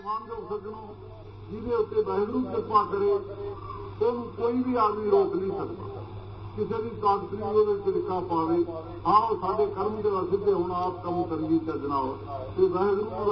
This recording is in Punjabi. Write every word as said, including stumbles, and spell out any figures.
ਮਾਨਯੋਗ ਸੱਜਣੋ, ਜਿਹਦੇ ਉੱਤੇ ਵਾਹਿਗੁਰੂ ਕਿਰਪਾ ਕਰੇ ਉਹਨੂੰ ਕੋਈ ਵੀ ਆਦਮੀ ਰੋਕ ਨਹੀਂ ਸਕਦਾ। ਕਿਸੇ ਦੀ ਤਾਕਤ ਨਹੀਂ ਉਹਦੇ ਵਿੱਚ ਲਿਖਾ ਪਾਵੇ। ਹਾਂ, ਉਹ ਸਾਡੇ ਕਰਮ ਦੇ ਸਿੱਧੇ ਹੁਣ ਆਪ ਕੰਮ ਕਰੀਏ ਚੱਜਣਾ ਹੋ ਤੇ ਵਾਹਿਗੁਰੂ